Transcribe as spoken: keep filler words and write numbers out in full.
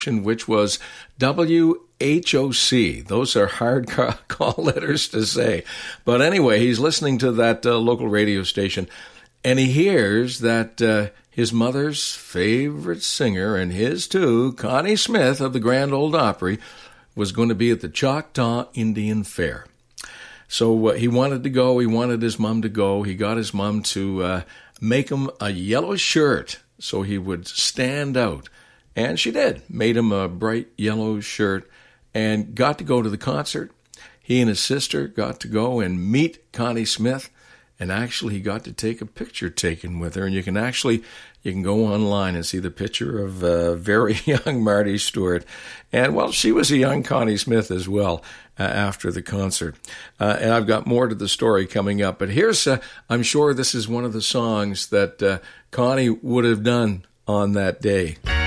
which was W H O C. Those are hard call letters to say. But anyway, he's listening to that uh, local radio station, and he hears that uh, his mother's favorite singer, and his too, Connie Smith of the Grand Ole Opry, was going to be at the Choctaw Indian Fair. So uh, he wanted to go. He wanted his mom to go. He got his mom to uh, make him a yellow shirt so he would stand out. And she did. Made him a bright yellow shirt and got to go to the concert. He and his sister got to go and meet Connie Smith. And actually, he got to take a picture taken with her. And you can actually, you can go online and see the picture of uh, very young Marty Stewart. And, well, she was a young Connie Smith as well uh, after the concert. Uh, and I've got more to the story coming up. But here's, uh, I'm sure this is one of the songs that uh, Connie would have done on that day.